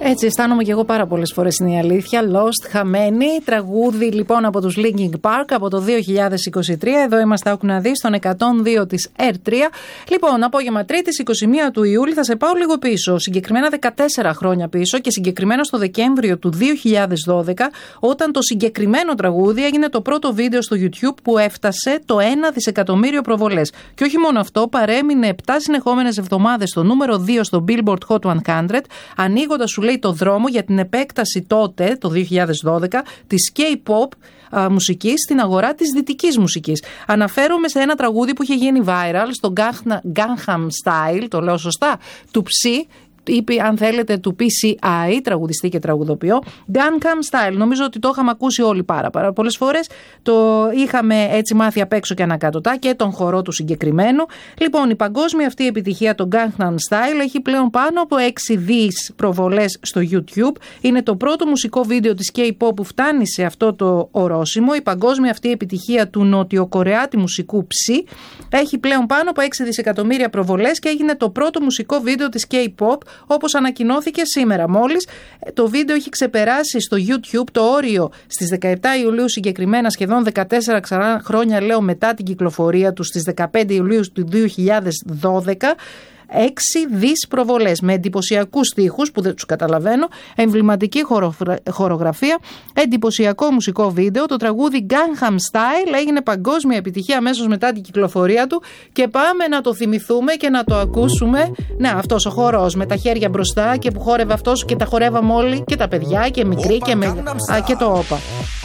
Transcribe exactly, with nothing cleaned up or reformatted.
Έτσι αισθάνομαι και εγώ πάρα πολλές φορές, είναι η αλήθεια. Lost, χαμένη. Τραγούδι λοιπόν από τους Linkin Park από το δύο χιλιάδες είκοσι τρία. Εδώ είμαστε, άκου να δεις, στον εκατόν δύο της Air τρία. Λοιπόν, απόγευμα Τρίτης, είκοσι μία του Ιούλη, θα σε πάω λίγο πίσω. Συγκεκριμένα δεκατέσσερα χρόνια πίσω και συγκεκριμένα στο Δεκέμβριο του δύο χιλιάδες δώδεκα, όταν το συγκεκριμένο τραγούδι έγινε το πρώτο βίντεο στο YouTube που έφτασε το ένα δισεκατομμύριο προβολές. Και όχι μόνο αυτό, παρέμεινε επτά συνεχόμενες εβδομάδες στο νούμερο δύο στο Billboard Hot εκατό, ανοίγοντας, σου λέει, το δρόμο για την επέκταση τότε, το δύο χιλιάδες δώδεκα, της K-pop α, μουσικής στην αγορά της δυτικής μουσικής. Αναφέρομαι σε ένα τραγούδι που είχε γίνει viral στο Gangnam Style, το λέω σωστά, του Psy, ή αν θέλετε του πι σι άι, τραγουδιστή και τραγουδοποιό, Gangnam Style. Νομίζω ότι το είχαμε ακούσει όλοι πάρα, πάρα πολλές φορές. Το είχαμε έτσι μάθει απ' έξω και ανακατοτά και τον χορό του συγκεκριμένου. Λοιπόν, η παγκόσμια αυτή επιτυχία, το Gangnam Style, έχει πλέον πάνω από έξι δισεκατομμύρια προβολές στο YouTube. Είναι το πρώτο μουσικό βίντεο της K-pop που φτάνει σε αυτό το ορόσημο. Η παγκόσμια αυτή επιτυχία του νοτιοκορεάτη μουσικού Psy έχει πλέον πάνω από έξι δισεκατομμύρια προβολές και έγινε το πρώτο μουσικό βίντεο της K-pop, όπως ανακοινώθηκε σήμερα μόλις. Το βίντεο έχει ξεπεράσει στο YouTube το όριο στις δεκαεπτά Ιουλίου, συγκεκριμένα σχεδόν δεκατέσσερα χρόνια λέω μετά την κυκλοφορία του στις δεκαπέντε Ιουλίου του δύο χιλιάδες δώδεκα. έξι δις προβολές με εντυπωσιακούς στίχους που δεν τους καταλαβαίνω, εμβληματική χορογραφία, εντυπωσιακό μουσικό βίντεο. Το τραγούδι Gangnam Style έγινε παγκόσμια επιτυχία αμέσως μετά την κυκλοφορία του και πάμε να το θυμηθούμε και να το ακούσουμε. Ναι, αυτός ο χορός με τα χέρια μπροστά και που χόρευε αυτός και τα χορεύαμε όλοι και τα παιδιά και μικροί και, με... Α, και το όπα.